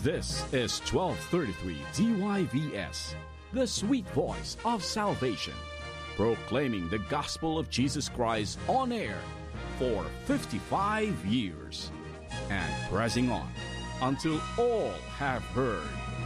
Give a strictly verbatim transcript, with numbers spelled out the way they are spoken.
This is twelve thirty-three D Y V S, the sweet voice of salvation, proclaiming the gospel of Jesus Christ on air for fifty-five years and pressing on until all have heard